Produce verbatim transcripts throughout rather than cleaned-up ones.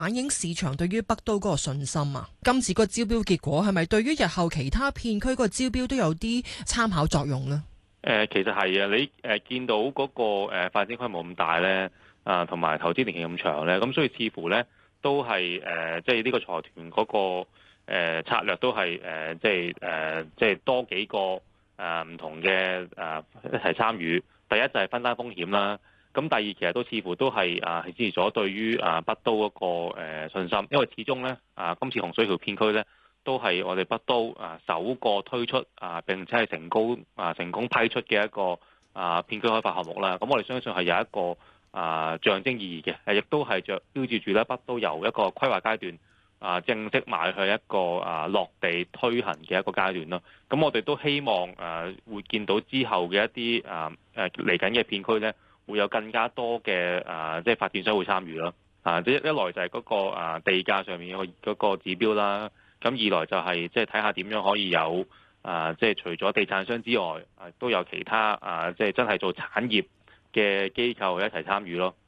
反映市場對於北都嗰個信心啊？今次個招標結果係咪對於日後其他片區個招標都有啲參考作用呢？ 誒、呃，其實係啊，你誒、呃、見到嗰、那個誒、呃、發展規模咁大咧，啊同埋投資年期咁長咧，咁所以似乎咧都係誒、呃，即係呢個財團嗰、那個。誒、呃、策略都係誒、呃，即係誒、呃，即係多幾個誒唔、呃、同嘅誒、呃、一齊參與。第一就係分擔風險啦。咁第二其實都似乎都係啊，係支持咗對於啊北都嗰、那個、呃、信心，因為始終咧啊，今次洪水橋片區咧都係我哋北都啊首個推出啊並且係成功啊成功批出嘅一個啊片區開發項目啦。咁我哋相信係有一個啊象徵意義嘅，亦都係著標誌住咧北都由一個規劃階段。啊，正式邁去一個啊落地推行嘅一個階段咯。咁我哋都希望誒、啊、會見到之後嘅一啲啊誒嚟緊嘅片區咧，會有更加多嘅啊即係發展商會參與咯。啊，一一來就係嗰個啊地價上面嗰個指標啦。咁二來就係即係睇下點樣可以有啊即係除咗地產商之外，啊都有其他啊即係真係做產業嘅機構一齊參與咯。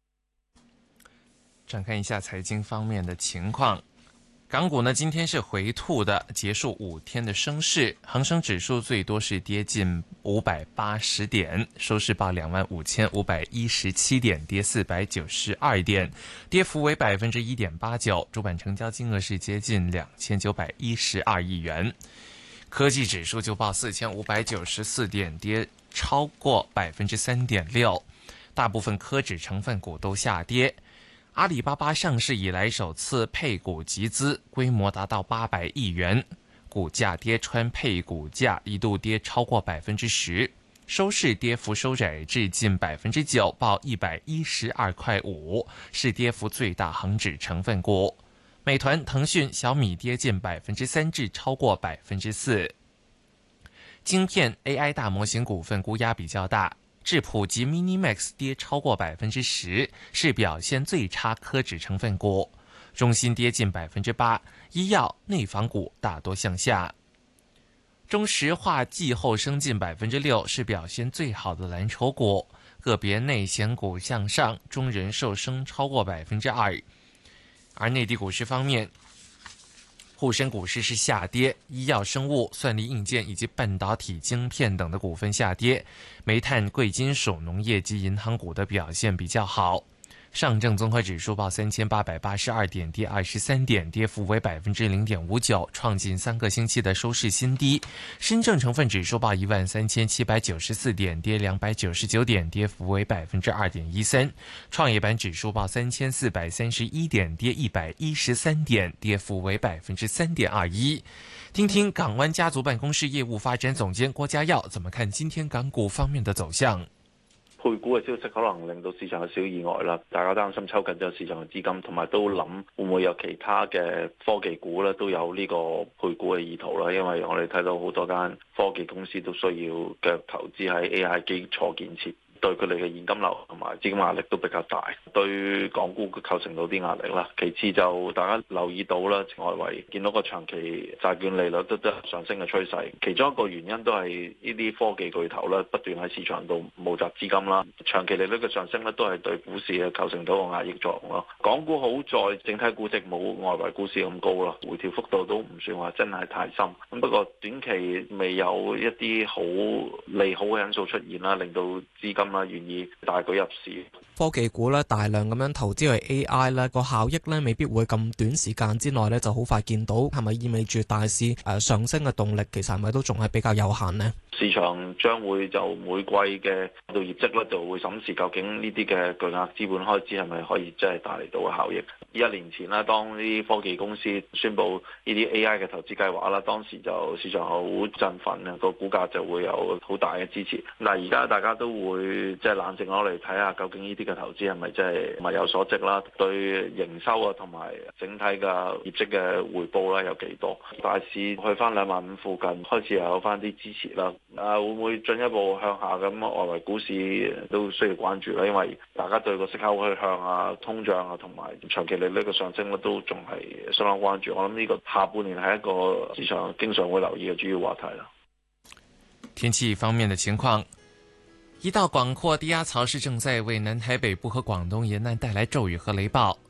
展看一下財經方面的情況，港股呢今天是回吐的，結束五天的升勢，恒生指數最多是跌近五百八十點，收市報兩萬五千五百一十七點，跌四百九十二點，跌幅為百分之一點八九，主板成交金額是接近兩千九百一十二億元。科技指數就報四千五百九十四點，跌超過百分之三點六，大部分科指成分股都下跌。阿里巴巴上市以來首次配股集資，規模達到八百億元，股價跌穿配股價，一度跌超過百分之十，收市跌幅收窄至近百分之九，報一百一十二塊五，是跌幅最大恒指成分股。美團、騰訊、小米跌近百分之三至超過百分之四。晶片 A I 大模型股份估壓比較大。智譜及 Minimax 跌超過百分之十，是表現最差科指成分股。中芯跌近百分之八，醫藥、內房股大多向下。中石化季後升近百分之六，是表現最好的藍籌股。個別內險股向上，中人壽升超過百分之二。而內地股市方面，滬深股市是下跌，醫藥生物、算力硬件以及半導體晶片等的股份下跌，煤炭、貴金屬、農業及銀行股的表現比較好。上證綜合指數報三千八百八十二點，跌二十三點，跌幅為百分之零點五九，創近三個星期的收市新低。深證成分指數報一萬三千七百九十四點，跌兩百九十九點，跌幅為百分之二點一三。創業板指數報三千四百三十一點，跌一百一十三點，跌幅為百分之三點二一。聽聽港灣家族辦公室業務發展總監郭家耀怎麼看今天港股方面的走向。 配股嘅消息可能令到市場有少意外啦，大家擔心抽緊咗市場嘅資金，同埋都諗會唔會有其他嘅科技股咧都有呢個配股嘅意圖啦，因為我哋睇到好多間科技公司都需要嘅投資喺 A I 基礎建設。對佢哋嘅現金流同埋資金壓力都比較大，對港股構成到啲壓力啦。其次就大家留意到啦，外圍見到個長期債券利率都都上升嘅趨勢，其中一個原因都係呢啲科技巨頭咧不斷喺市場度募集資金啦。長期利率嘅上升咧都係對股市嘅構成到個壓抑作用咯。港股好在整體估值冇外圍股市咁高啦，回調幅度都唔算話真係太深。咁不過短期未有一啲好利好嘅因素出現啦，令到資金啦，願意大舉入市。 科技股咧大量咁樣投資去 A I 咧，個效益咧未必會咁短時間之內咧就好快見到，係咪意味住大市誒上升嘅動力其實係咪都仲係比較有限呢？ 市場將會就每季嘅到業績咧就會審視究竟呢啲嘅巨額資本開支係咪可以真係帶嚟到嘅效益。一年前啦，當啲科技公司宣布呢啲 A I 嘅投資計劃啦，當時就市場好振奮啊，個股價就會有好大嘅支持。但係而家大家都會即係冷靜落嚟睇下，究竟呢啲嘅投資係咪真係物有所值啦？對營收啊同埋整體嘅業績嘅回報咧有幾多？大市去翻兩萬五附近開始有翻啲支持啦。啊，會唔會進一步向下咁？外圍股市都需要關注啦，因為大家對個息口去向啊、通脹啊同埋長期利率嘅上升咧都仲係相當關注。我諗呢個下半年係一個市場經常會留意嘅主要話題啦。 天氣方面的情況，一道廣闊低壓槽是正在為南台北部和廣東沿岸帶來驟雨和雷暴。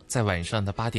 在晚上的八點。